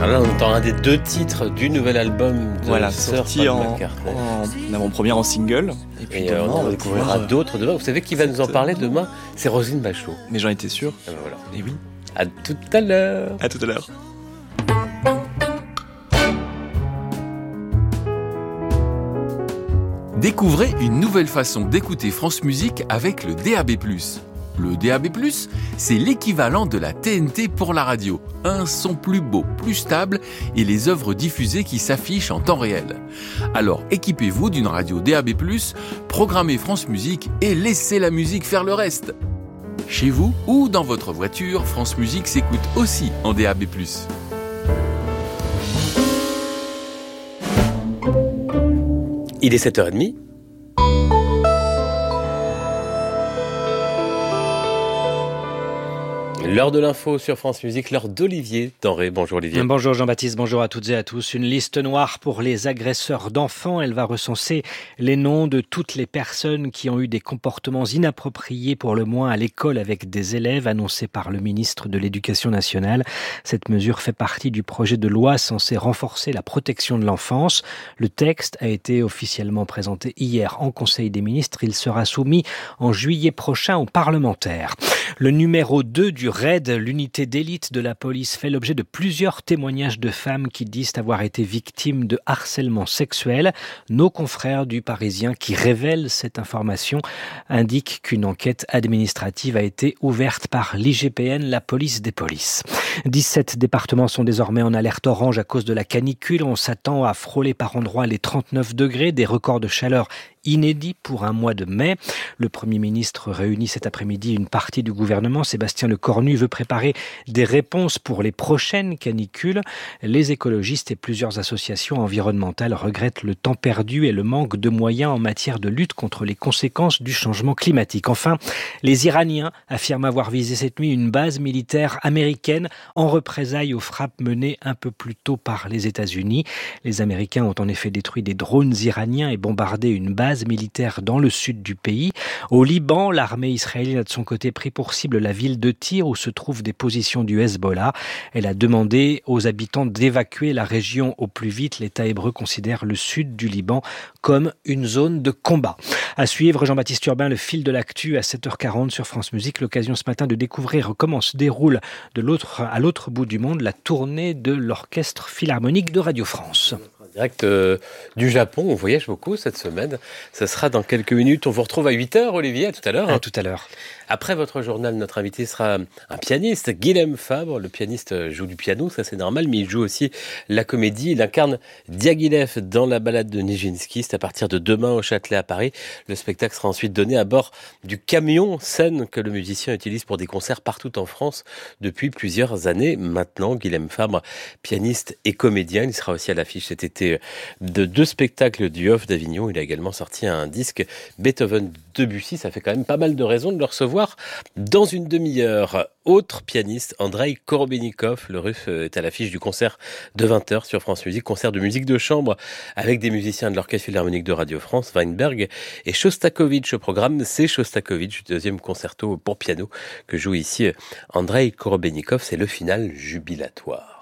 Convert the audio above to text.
Là, on entend un des 2 titres du nouvel album de Sir sorti Paul McCartney. en avant-première en single. Et puis demain, on en découvrira d'autres demain. Vous savez qui va nous en parler demain ? C'est Roselyne Bachelot. Mais j'en étais sûr. Voilà. Et oui. À tout à l'heure. À tout à l'heure. Découvrez une nouvelle façon d'écouter France Musique avec le DAB+. Le DAB+, c'est l'équivalent de la TNT pour la radio. Un son plus beau, plus stable et les œuvres diffusées qui s'affichent en temps réel. Alors équipez-vous d'une radio DAB+, programmez France Musique et laissez la musique faire le reste. Chez vous ou dans votre voiture, France Musique s'écoute aussi en DAB+. Il est 7h30. L'heure de l'info sur France Musique, l'heure d'Olivier Denré. Bonjour Olivier. Bonjour Jean-Baptiste, bonjour à toutes et à tous. Une liste noire pour les agresseurs d'enfants. Elle va recenser les noms de toutes les personnes qui ont eu des comportements inappropriés pour le moins à l'école avec des élèves, annoncé par le ministre de l'Éducation nationale. Cette mesure fait partie du projet de loi censé renforcer la protection de l'enfance. Le texte a été officiellement présenté hier en Conseil des ministres. Il sera soumis en juillet prochain aux parlementaires. Le numéro 2 du RAID, l'unité d'élite de la police, fait l'objet de plusieurs témoignages de femmes qui disent avoir été victimes de harcèlement sexuel. Nos confrères du Parisien qui révèlent cette information indiquent qu'une enquête administrative a été ouverte par l'IGPN, la police des polices. 17 départements sont désormais en alerte orange à cause de la canicule. On s'attend à frôler par endroits les 39 degrés, des records de chaleur inédit pour un mois de mai. Le Premier ministre réunit cet après-midi une partie du gouvernement. Sébastien Lecornu veut préparer des réponses pour les prochaines canicules. Les écologistes et plusieurs associations environnementales regrettent le temps perdu et le manque de moyens en matière de lutte contre les conséquences du changement climatique. Enfin, les Iraniens affirment avoir visé cette nuit une base militaire américaine en représailles aux frappes menées un peu plus tôt par les États-Unis. Les Américains ont en effet détruit des drones iraniens et bombardé une base militaire dans le sud du pays. Au Liban, l'armée israélienne a de son côté pris pour cible la ville de Tyr où se trouvent des positions du Hezbollah. Elle a demandé aux habitants d'évacuer la région au plus vite. L'État hébreu considère le sud du Liban comme une zone de combat. À suivre, Jean-Baptiste Urbain, le fil de l'actu à 7h40 sur France Musique. L'occasion ce matin de découvrir comment se déroule à l'autre bout du monde la tournée de l'Orchestre Philharmonique de Radio France. Direct du Japon, on voyage beaucoup cette semaine. Ça sera dans quelques minutes. On vous retrouve à 8h, Olivier, à tout à l'heure. À tout à l'heure. Après votre journal, notre invité sera un pianiste, Guilhem Fabre. Le pianiste joue du piano, ça c'est normal, mais il joue aussi la comédie. Il incarne Diaghilev dans la balade de Nijinsky. C'est à partir de demain au Châtelet à Paris. Le spectacle sera ensuite donné à bord du camion scène que le musicien utilise pour des concerts partout en France depuis plusieurs années maintenant. Guilhem Fabre, pianiste et comédien. Il sera aussi à l'affiche cet été de 2 spectacles du Off d'Avignon. Il a également sorti un disque Beethoven Debussy. Ça fait quand même pas mal de raisons de le recevoir dans une demi-heure. Autre pianiste, Andreï Korobenikov, le russe, est à l'affiche du concert de 20h sur France Musique, concert de musique de chambre avec des musiciens de l'Orchestre Philharmonique de Radio France, Weinberg et Shostakovich. Au programme, c'est Shostakovich, deuxième concerto pour piano que joue ici Andreï Korobenikov. C'est le final jubilatoire.